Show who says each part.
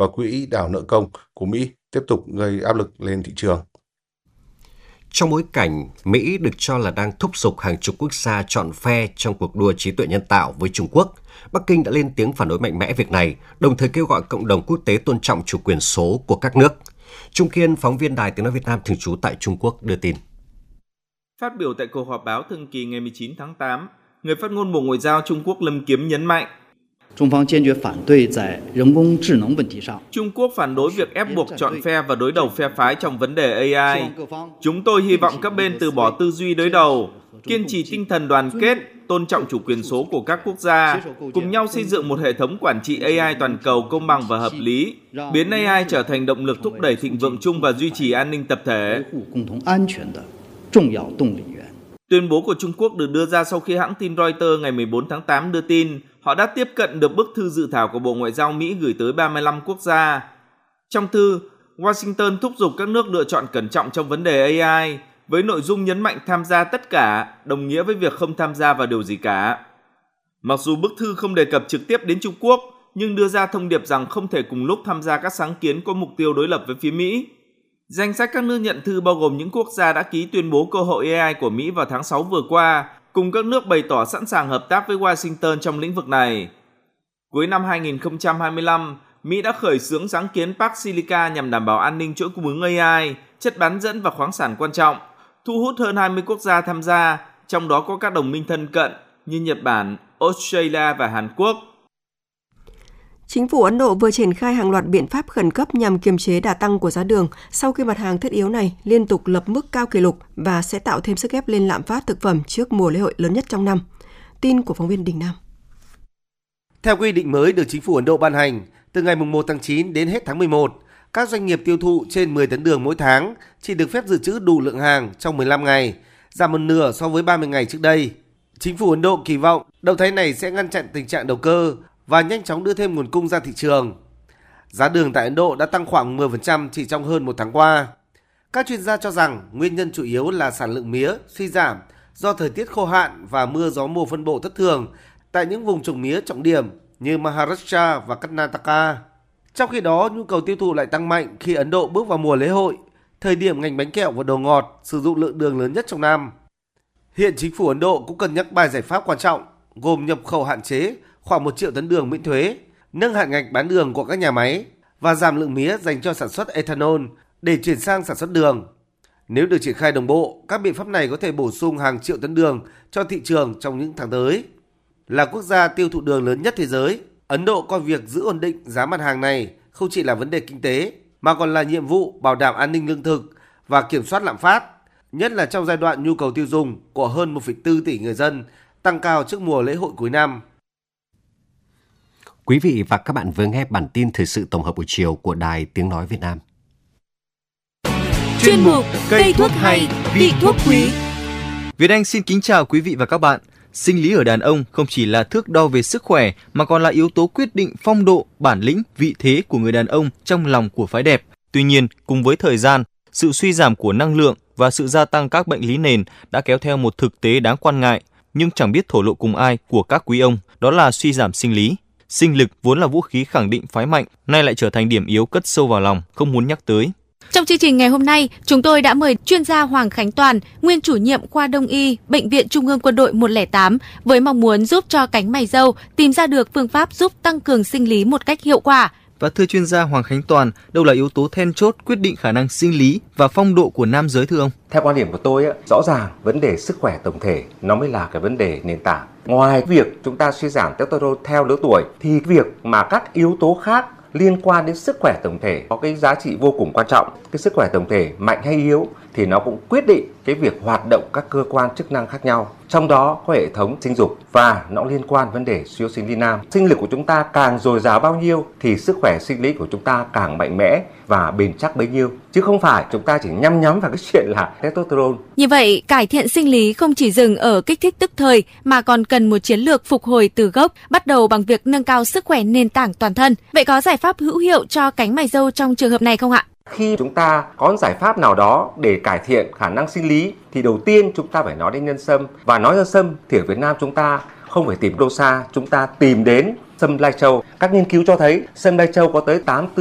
Speaker 1: và quỹ đảo nợ công của Mỹ tiếp tục gây áp lực lên thị trường.
Speaker 2: Trong bối cảnh Mỹ được cho là đang thúc giục hàng chục quốc gia chọn phe trong cuộc đua trí tuệ nhân tạo với Trung Quốc, Bắc Kinh đã lên tiếng phản đối mạnh mẽ việc này, đồng thời kêu gọi cộng đồng quốc tế tôn trọng chủ quyền số của các nước. Trung Kiên, phóng viên Đài Tiếng nói Việt Nam thường trú tại Trung Quốc đưa tin.
Speaker 3: Phát biểu tại cuộc họp báo thường kỳ ngày 19 tháng 8, người phát ngôn Bộ Ngoại giao Trung Quốc Lâm Kiếm nhấn mạnh, Trung Quốc phản đối việc ép buộc chọn phe và đối đầu phe phái trong vấn đề AI. Chúng tôi hy vọng các bên từ bỏ tư duy đối đầu, kiên trì tinh thần đoàn kết, tôn trọng chủ quyền số của các quốc gia, cùng nhau xây dựng một hệ thống quản trị AI toàn cầu công bằng và hợp lý, biến AI trở thành động lực thúc đẩy thịnh vượng chung và duy trì an ninh tập thể. Tuyên bố của Trung Quốc được đưa ra sau khi hãng tin Reuters ngày 14 tháng 8 đưa tin họ đã tiếp cận được bức thư dự thảo của Bộ Ngoại giao Mỹ gửi tới 35 quốc gia. Trong thư, Washington thúc giục các nước lựa chọn cẩn trọng trong vấn đề AI, với nội dung nhấn mạnh tham gia tất cả đồng nghĩa với việc không tham gia vào điều gì cả. Mặc dù bức thư không đề cập trực tiếp đến Trung Quốc, nhưng đưa ra thông điệp rằng không thể cùng lúc tham gia các sáng kiến có mục tiêu đối lập với phía Mỹ. Danh sách các nước nhận thư bao gồm những quốc gia đã ký tuyên bố cơ hội AI của Mỹ vào tháng 6 vừa qua, cùng các nước bày tỏ sẵn sàng hợp tác với Washington trong lĩnh vực này. Cuối năm 2025, Mỹ đã khởi xướng sáng kiến Park Silica nhằm đảm bảo an ninh chuỗi cung ứng AI, chất bán dẫn và khoáng sản quan trọng, thu hút hơn 20 quốc gia tham gia, trong đó có các đồng minh thân cận như Nhật Bản, Australia và Hàn Quốc.
Speaker 4: Chính phủ Ấn Độ vừa triển khai hàng loạt biện pháp khẩn cấp nhằm kiềm chế đà tăng của giá đường sau khi mặt hàng thiết yếu này liên tục lập mức cao kỷ lục và sẽ tạo thêm sức ép lên lạm phát thực phẩm trước mùa lễ hội lớn nhất trong năm. Tin của phóng viên Đình Nam.
Speaker 5: Theo quy định mới được chính phủ Ấn Độ ban hành, từ ngày 1 tháng 9 đến hết tháng 11, các doanh nghiệp tiêu thụ trên 10 tấn đường mỗi tháng chỉ được phép dự trữ đủ lượng hàng trong 15 ngày, giảm một nửa so với 30 ngày trước đây. Chính phủ Ấn Độ kỳ vọng động thái này sẽ ngăn chặn tình trạng đầu cơ và nhanh chóng đưa thêm nguồn cung ra thị trường. Giá đường tại Ấn Độ đã tăng khoảng 10% chỉ trong hơn một tháng qua. Các chuyên gia cho rằng nguyên nhân chủ yếu là sản lượng mía suy giảm do thời tiết khô hạn và mưa gió mùa phân bổ thất thường tại những vùng trồng mía trọng điểm như Maharashtra và Karnataka. Trong khi đó, nhu cầu tiêu thụ lại tăng mạnh khi Ấn Độ bước vào mùa lễ hội, thời điểm ngành bánh kẹo và đồ ngọt sử dụng lượng đường lớn nhất trong năm. Hiện chính phủ Ấn Độ cũng cân nhắc 3 giải pháp quan trọng, gồm nhập khẩu hạn chế khoảng 1 triệu tấn đường miễn thuế, nâng hạn ngạch bán đường của các nhà máy và giảm lượng mía dành cho sản xuất ethanol để chuyển sang sản xuất đường. Nếu được triển khai đồng bộ, các biện pháp này có thể bổ sung hàng triệu tấn đường cho thị trường trong những tháng tới. Là quốc gia tiêu thụ đường lớn nhất thế giới, Ấn Độ coi việc giữ ổn định giá mặt hàng này không chỉ là vấn đề kinh tế, mà còn là nhiệm vụ bảo đảm an ninh lương thực và kiểm soát lạm phát, nhất là trong giai đoạn nhu cầu tiêu dùng của hơn 1,4 tỷ người dân tăng cao trước mùa lễ hội cuối năm.
Speaker 2: Quý vị và các bạn vừa nghe bản tin thời sự tổng hợp buổi chiều của Đài Tiếng nói Việt Nam.
Speaker 6: Chuyên mục Cây thuốc hay, vị thuốc quý.
Speaker 7: Việt Anh xin kính chào quý vị và các bạn. Sinh lý ở đàn ông không chỉ là thước đo về sức khỏe mà còn là yếu tố quyết định phong độ, bản lĩnh, vị thế của người đàn ông trong lòng của phái đẹp. Tuy nhiên, cùng với thời gian, sự suy giảm của năng lượng và sự gia tăng các bệnh lý nền đã kéo theo một thực tế đáng quan ngại, nhưng chẳng biết thổ lộ cùng ai của các quý ông, đó là suy giảm sinh lý. Sinh lực vốn là vũ khí khẳng định phái mạnh, nay lại trở thành điểm yếu cất sâu vào lòng, không muốn nhắc tới.
Speaker 6: Trong chương trình ngày hôm nay, chúng tôi đã mời chuyên gia Hoàng Khánh Toàn, nguyên chủ nhiệm khoa Đông y, Bệnh viện Trung ương Quân đội 108, với mong muốn giúp cho cánh mày râu tìm ra được phương pháp giúp tăng cường sinh lý một cách hiệu quả.
Speaker 7: Và thưa chuyên gia Hoàng Khánh Toàn, đâu là yếu tố then chốt quyết định khả năng sinh lý và phong độ của nam giới thưa ông?
Speaker 8: Theo quan điểm của tôi, rõ ràng vấn đề sức khỏe tổng thể nó mới là cái vấn đề nền tảng. Ngoài việc chúng ta suy giảm testosterone theo lứa tuổi, thì việc mà các yếu tố khác liên quan đến sức khỏe tổng thể có cái giá trị vô cùng quan trọng. Cái sức khỏe tổng thể mạnh hay yếu thì nó cũng quyết định cái việc hoạt động các cơ quan chức năng khác nhau. Trong đó có hệ thống sinh dục và nó liên quan vấn đề suy yếu sinh lý nam. Sinh lực của chúng ta càng dồi dào bao nhiêu thì sức khỏe sinh lý của chúng ta càng mạnh mẽ và bền chắc bấy nhiêu. Chứ không phải chúng ta chỉ nhắm vào cái chuyện là testosterone.
Speaker 6: Như vậy, cải thiện sinh lý không chỉ dừng ở kích thích tức thời mà còn cần một chiến lược phục hồi từ gốc, bắt đầu bằng việc nâng cao sức khỏe nền tảng toàn thân. Vậy có giải pháp hữu hiệu cho cánh mày râu trong trường hợp này không ạ?
Speaker 8: Khi chúng ta có giải pháp nào đó để cải thiện khả năng sinh lý thì đầu tiên chúng ta phải nói đến nhân sâm. Và nói nhân sâm thì ở Việt Nam chúng ta không phải tìm đâu xa, chúng ta tìm đến sâm lai châu. Các nghiên cứu cho thấy sâm lai châu có tới 84